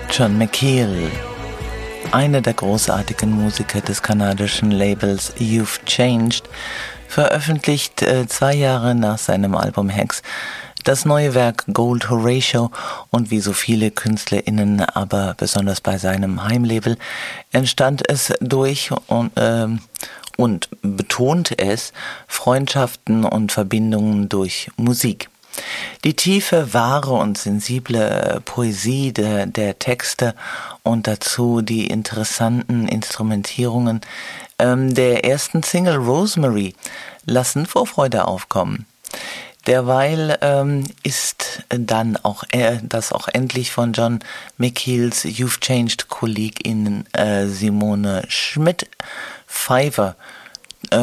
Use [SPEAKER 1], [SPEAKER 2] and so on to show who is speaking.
[SPEAKER 1] John McKeel, einer der großartigen Musiker des kanadischen Labels You've Changed, veröffentlicht 2 Jahre nach seinem Album Hex das neue Werk Gold Horatio, und wie so viele KünstlerInnen, aber besonders bei seinem Heimlabel, entstand es durch und betont es Freundschaften und Verbindungen durch Musik. Die tiefe, wahre und sensible Poesie der Texte und dazu die interessanten Instrumentierungen der ersten Single Rosemary lassen Vorfreude aufkommen. Derweil ist dann auch das auch endlich von John McKeels You've Changed Kollegin Simone Schmidt-Pfeiffer